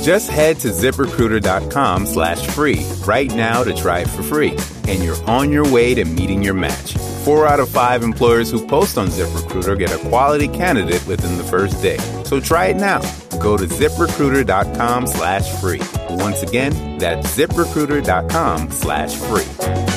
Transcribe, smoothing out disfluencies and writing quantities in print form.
Just head to ZipRecruiter.com/free right now to try it for free. And you're on your way to meeting your match. 4 out of 5 employers who post on ZipRecruiter get a quality candidate within the first day. So try it now. Go to ZipRecruiter.com/free. Once again, that's ZipRecruiter.com/free.